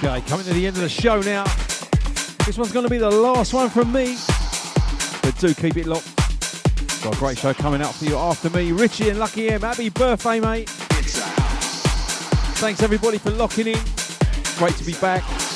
Okay, coming to the end of the show now. This one's going to be the last one from me, but do keep it locked. Got a great show coming up for you after me. Richie and Lucky M, happy birthday, mate. Thanks everybody for locking in. Great to be back.